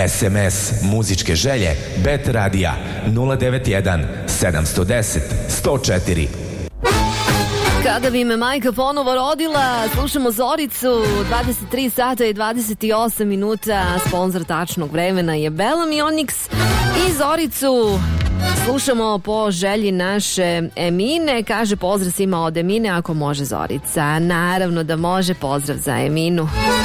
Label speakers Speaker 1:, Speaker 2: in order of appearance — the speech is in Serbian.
Speaker 1: SMS muzičke želje Bet Radija 091 710 104.
Speaker 2: Kada bi me majka ponovo rodila, slušamo Zoricu, 23 sata i 28 minuta, sponzor tačnog vremena je Bellamy Onyx i Zoricu slušamo po želji naše Emine, kaže pozdrav svima od Emine, ako može Zorica. Naravno da može, pozdrav za Eminu.